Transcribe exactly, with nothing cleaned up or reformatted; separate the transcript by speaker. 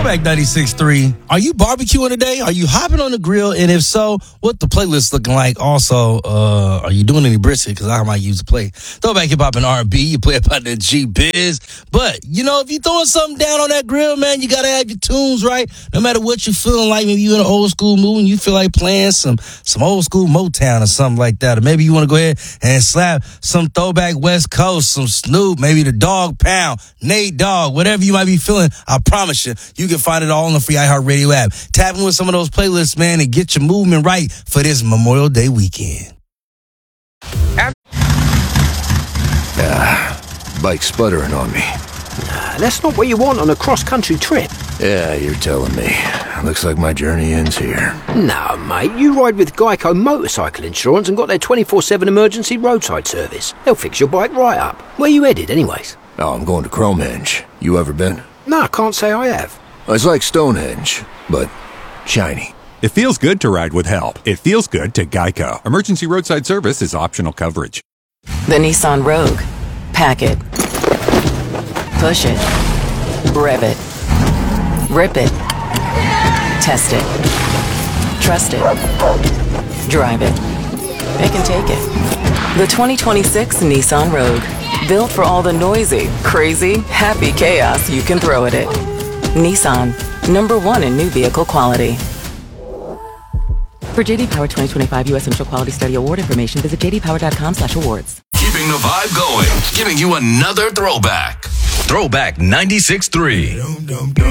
Speaker 1: Throwback ninety-six point three. Are you barbecuing today? Are you hopping on the grill? And if so, what the playlist looking like? Also, uh, are you doing any brisket? Because I might use a play. Throwback hip hop and R and B. You play about the G-Biz. But, you know, if you're throwing something down on that grill, man, you got to have your tunes right. No matter what you're feeling like. Maybe you're in an old school mood and you feel like playing some, some old school Motown or something like that. Or maybe you want to go ahead and slap some throwback West Coast, some Snoop, maybe the Dog Pound, Nate Dogg, whatever you might be feeling. I promise you, you can find it all on the free iHeartRadio app. Tap in with some of those playlists, man, and get your movement right for this Memorial Day weekend.
Speaker 2: Ah, bike sputtering on me.
Speaker 3: Nah, that's not what you want on a cross-country trip.
Speaker 2: Yeah, you're telling me. Looks like my journey ends here.
Speaker 3: No, mate, you ride with Geico Motorcycle Insurance and got their twenty-four seven emergency roadside service. They'll fix your bike right up. Where you headed, anyways?
Speaker 2: Oh, I'm going to Cromenge. You ever been?
Speaker 3: No, I can't say I have.
Speaker 2: It's like Stonehenge, but shiny.
Speaker 4: It feels good to ride with help. It feels good to Geico. Emergency roadside service is optional coverage.
Speaker 5: The Nissan Rogue. Pack it. Push it. Rev it. Rip it. Test it. Trust it. Drive it. It can take it. The twenty twenty-six Nissan Rogue. Built for all the noisy, crazy, happy chaos you can throw at it. Nissan. Number one in new vehicle quality. For J D Power twenty twenty-five U S Initial Quality Study Award information, visit j d power dot com slash awards.
Speaker 6: Keeping the vibe going, giving you another throwback. Throwback ninety-six point three.